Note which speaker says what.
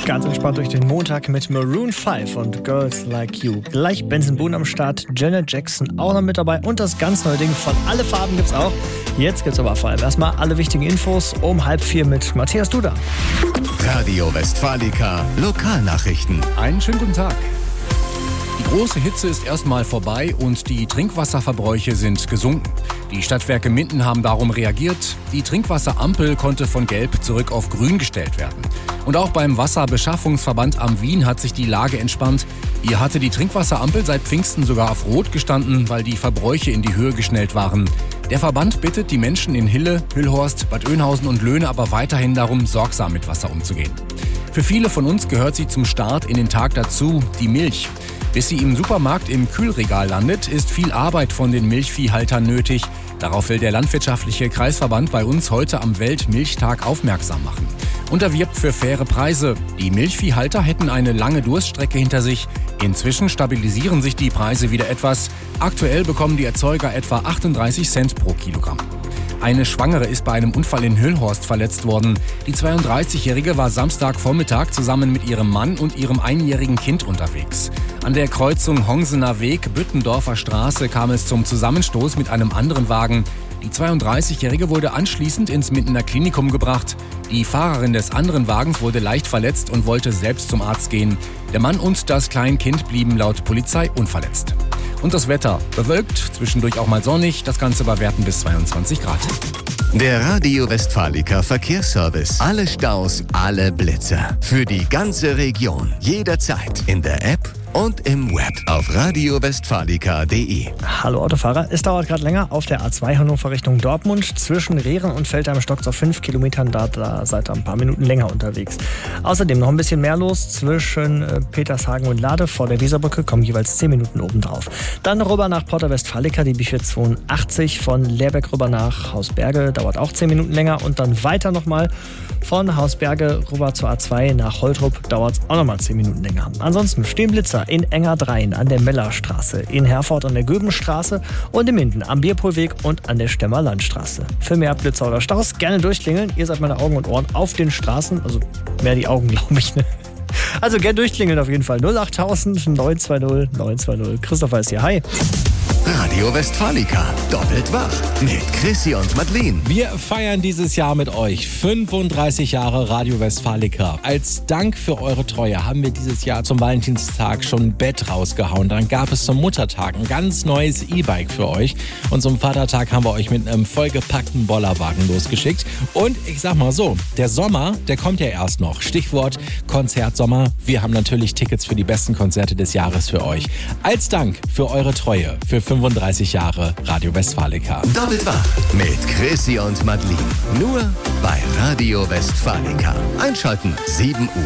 Speaker 1: Ganz entspannt durch den Montag mit Maroon 5 und Girls Like You. Gleich Benson Boone am Start, Janet Jackson auch noch mit dabei und das ganz neue Ding von Alle Farben gibt's auch. Jetzt gibt's aber vor allem erstmal alle wichtigen Infos um 3:30 mit Matthias Duda.
Speaker 2: Radio Westfalica Lokalnachrichten.
Speaker 3: Einen schönen guten Tag. Die große Hitze ist erstmal vorbei und die Trinkwasserverbräuche sind gesunken. Die Stadtwerke Minden haben darum reagiert. Die Trinkwasserampel konnte von Gelb zurück auf Grün gestellt werden. Und auch beim Wasserbeschaffungsverband am Wien hat sich die Lage entspannt. Hier hatte die Trinkwasserampel seit Pfingsten sogar auf Rot gestanden, weil die Verbräuche in die Höhe geschnellt waren. Der Verband bittet die Menschen in Hille, Hüllhorst, Bad Oeynhausen und Löhne aber weiterhin darum, sorgsam mit Wasser umzugehen. Für viele von uns gehört sie zum Start in den Tag dazu, die Milch. Bis sie im Supermarkt im Kühlregal landet, ist viel Arbeit von den Milchviehhaltern nötig. Darauf will der Landwirtschaftliche Kreisverband bei uns heute am Weltmilchtag aufmerksam machen. Und er wirbt für faire Preise. Die Milchviehhalter hätten eine lange Durststrecke hinter sich. Inzwischen stabilisieren sich die Preise wieder etwas. Aktuell bekommen die Erzeuger etwa 38 Cent pro Kilogramm. Eine Schwangere ist bei einem Unfall in Hüllhorst verletzt worden. Die 32-Jährige war Samstagvormittag zusammen mit ihrem Mann und ihrem einjährigen Kind unterwegs. An der Kreuzung Hongsener Weg, Büttendorfer Straße kam es zum Zusammenstoß mit einem anderen Wagen. Die 32-Jährige wurde anschließend ins Mindener Klinikum gebracht. Die Fahrerin des anderen Wagens wurde leicht verletzt und wollte selbst zum Arzt gehen. Der Mann und das Kleinkind blieben laut Polizei unverletzt. Und das Wetter bewölkt, zwischendurch auch mal sonnig, das Ganze bei Werten bis 22 Grad.
Speaker 2: Der Radio Westfalica Verkehrsservice. Alle Staus, alle Blitzer. Für die ganze Region. Jederzeit. In der App und im Web auf radiowestfalica.de.
Speaker 1: Hallo Autofahrer, es dauert gerade länger auf der A2 Hannover Richtung Dortmund. Zwischen Rehren und Feldheim stockt auf 5 Kilometern, da seid ihr ein paar Minuten länger unterwegs. Außerdem noch ein bisschen mehr los zwischen Petershagen und Lade vor der Weserbrücke, kommen jeweils 10 Minuten obendrauf. Dann rüber nach Porta Westfalica, die B482 von Leerberg rüber nach Hausberge, dauert auch 10 Minuten länger und dann weiter nochmal von Hausberge rüber zur A2 nach Holtrup, dauert es auch nochmal 10 Minuten länger. Ansonsten stehen Blitzer in Engerdrein an der Mellerstraße, in Herford an der Göbenstraße und in Minden am Bierpohlweg und an der Stemmer Landstraße. Für mehr Blitzer oder Staus gerne durchklingeln. Ihr seid meine Augen und Ohren auf den Straßen, also mehr die Augen, glaube ich. Ne? Also gerne durchklingeln auf jeden Fall. 08000 920 920. Christopher ist hier. Hi.
Speaker 2: Radio Westfalica. Doppelt wach. Mit Chrissy und Madeleine.
Speaker 4: Wir feiern dieses Jahr mit euch 35 Jahre Radio Westfalica. Als Dank für eure Treue haben wir dieses Jahr zum Valentinstag schon ein Bett rausgehauen. Dann gab es zum Muttertag ein ganz neues E-Bike für euch. Und zum Vatertag haben wir euch mit einem vollgepackten Bollerwagen losgeschickt. Und ich sag mal so, der Sommer, der kommt ja erst noch. Stichwort Konzertsommer. Wir haben natürlich Tickets für die besten Konzerte des Jahres für euch. Als Dank für eure Treue, für 35 Jahre Radio Westfalica.
Speaker 2: Doppelt wach mit Chrissy und Madeleine. Nur bei Radio Westfalica. Einschalten, 7 Uhr.